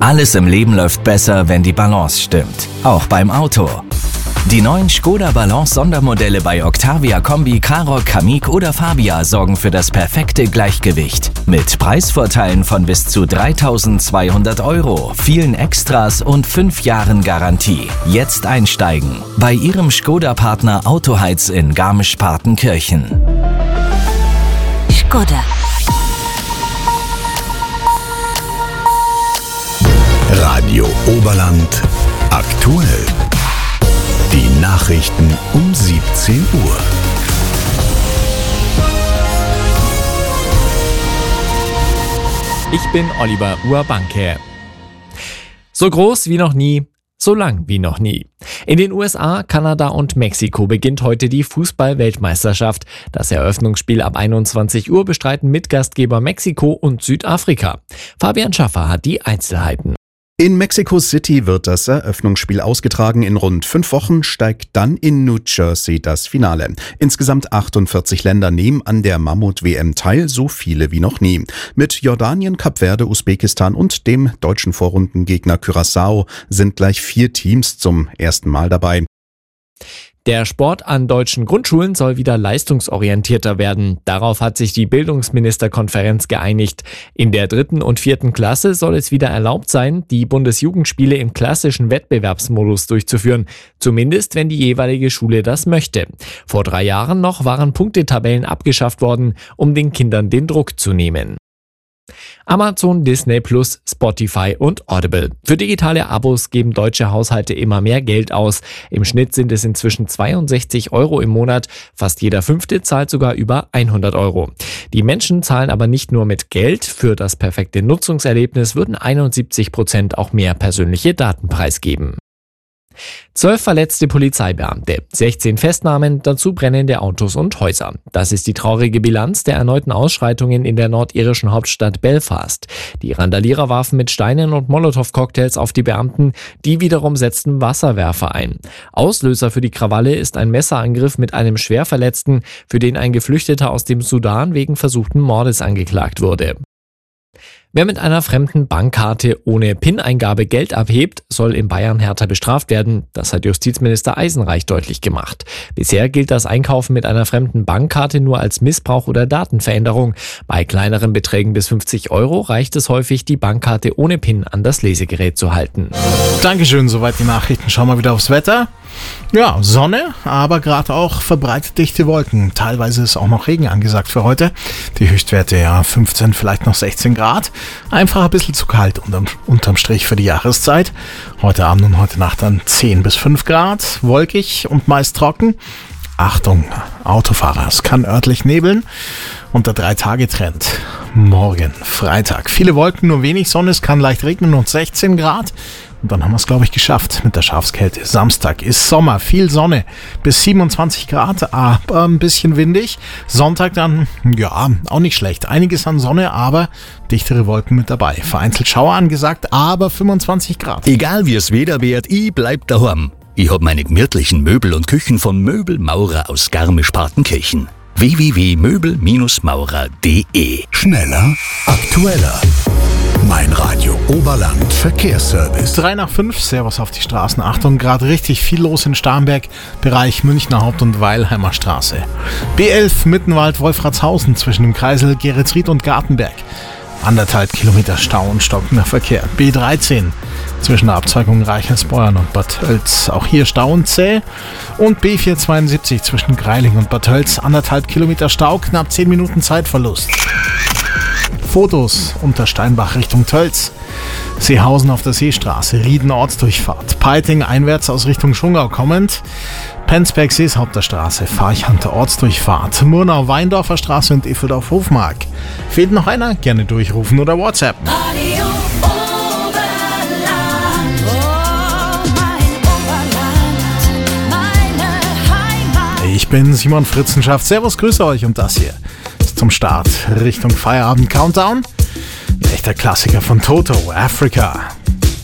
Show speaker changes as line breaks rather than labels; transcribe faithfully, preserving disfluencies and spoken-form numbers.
Alles im Leben läuft besser, wenn die Balance stimmt. Auch beim Auto. Die neuen Škoda Balance Sondermodelle bei Octavia Kombi, Karoq, Kamiq oder Fabia sorgen für das perfekte Gleichgewicht. Mit Preisvorteilen von bis zu dreitausendzweihundert Euro, vielen Extras und fünf Jahren Garantie. Jetzt einsteigen bei Ihrem Škoda-Partner Autoheiz in Garmisch-Partenkirchen.
Škoda.
Radio Oberland aktuell. Die Nachrichten um siebzehn Uhr.
Ich bin Oliver Uhrbanke. So groß wie noch nie, so lang wie noch nie. In den U S A, Kanada und Mexiko beginnt heute die Fußball-Weltmeisterschaft. Das Eröffnungsspiel ab einundzwanzig Uhr bestreiten Mitgastgeber Mexiko und Südafrika. Fabian Schaffer hat die Einzelheiten.
In Mexico City wird das Eröffnungsspiel ausgetragen. In rund fünf Wochen steigt dann in New Jersey das Finale. Insgesamt achtundvierzig Länder nehmen an der Mammut-W M teil, so viele wie noch nie. Mit Jordanien, Kap Verde, Usbekistan und dem deutschen Vorrundengegner Curaçao sind gleich vier Teams zum ersten Mal dabei.
Der Sport an deutschen Grundschulen soll wieder leistungsorientierter werden. Darauf hat sich die Bildungsministerkonferenz geeinigt. In der dritten und vierten Klasse soll es wieder erlaubt sein, die Bundesjugendspiele im klassischen Wettbewerbsmodus durchzuführen. Zumindest, wenn die jeweilige Schule das möchte. Vor drei Jahren noch waren Punktetabellen abgeschafft worden, um den Kindern den Druck zu nehmen. Amazon, Disney Plus, Spotify und Audible. Für digitale Abos geben deutsche Haushalte immer mehr Geld aus. Im Schnitt sind es inzwischen zweiundsechzig Euro im Monat. Fast jeder Fünfte zahlt sogar über hundert Euro. Die Menschen zahlen aber nicht nur mit Geld. Für das perfekte Nutzungserlebnis würden einundsiebzig Prozent auch mehr persönliche Daten preisgeben. Zwölf verletzte Polizeibeamte, sechzehn Festnahmen, dazu brennende Autos und Häuser. Das ist die traurige Bilanz der erneuten Ausschreitungen in der nordirischen Hauptstadt Belfast. Die Randalierer warfen mit Steinen und Molotow-Cocktails auf die Beamten, die wiederum setzten Wasserwerfer ein. Auslöser für die Krawalle ist ein Messerangriff mit einem Schwerverletzten, für den ein Geflüchteter aus dem Sudan wegen versuchten Mordes angeklagt wurde. Wer mit einer fremden Bankkarte ohne PIN-Eingabe Geld abhebt, soll in Bayern härter bestraft werden. Das hat Justizminister Eisenreich deutlich gemacht. Bisher gilt das Einkaufen mit einer fremden Bankkarte nur als Missbrauch oder Datenveränderung. Bei kleineren Beträgen bis fünfzig Euro reicht es häufig, die Bankkarte ohne PIN an das Lesegerät zu halten.
Dankeschön, soweit die Nachrichten. Schauen wir wieder aufs Wetter. Ja, Sonne, aber gerade auch verbreitet dichte Wolken. Teilweise ist auch noch Regen angesagt für heute. Die Höchstwerte ja fünfzehn, vielleicht noch sechzehn Grad. Einfach ein bisschen zu kalt unterm, unterm Strich für die Jahreszeit. Heute Abend und heute Nacht dann zehn bis fünf Grad, wolkig und meist trocken. Achtung, Autofahrer, es kann örtlich nebeln. Und der drei-Tage-Trend. Morgen, Freitag. Viele Wolken, nur wenig Sonne, es kann leicht regnen und sechzehn Grad. Und dann haben wir es, glaube ich, geschafft mit der Schafskälte. Samstag ist Sommer, viel Sonne, bis siebenundzwanzig Grad, aber ein bisschen windig. Sonntag dann, ja, auch nicht schlecht. Einiges an Sonne, aber dichtere Wolken mit dabei. Vereinzelt Schauer angesagt, aber fünfundzwanzig Grad.
Egal wie es Wetter wird, ich bleib daheim. Ich hab meine gemütlichen Möbel und Küchen von Möbelmaurer aus Garmisch-Partenkirchen. w w w punkt möbel maurer punkt d e.
Schneller, aktueller. Mein Radio Oberland Verkehrsservice.
drei nach fünf, Servus auf die Straßen. Achtung, gerade richtig viel los in Starnberg, Bereich Münchner Haupt- und Weilheimer Straße. B elf Mittenwald-Wolfratshausen zwischen dem Kreisel Geretsried und Gartenberg. Anderthalb Kilometer Stau und stockender Verkehr. B dreizehn zwischen der Abzweigung Reichersbeuern und Bad Tölz. Auch hier Stau und zäh. Und B vierhundertzweiundsiebzig zwischen Greiling und Bad Tölz. Anderthalb Kilometer Stau, knapp zehn Minuten Zeitverlust. Fotos unter Steinbach Richtung Tölz. Seehausen auf der Seestraße, Rieden Ortsdurchfahrt. Peiting einwärts aus Richtung Schongau kommend. Penzberg Seeshaupter Straße, Farchante Ortsdurchfahrt. Murnau Weindorfer Straße und Effeldorf Hofmark. Fehlt noch einer? Gerne durchrufen oder WhatsApp.
Radio Oberland. Oh, mein Oberland, meine Heimat.
Ich bin Simon Fritzenschaft. Servus, grüße euch und das hier ist zum Start Richtung Feierabend Countdown. Ein echter Klassiker von Toto, Africa.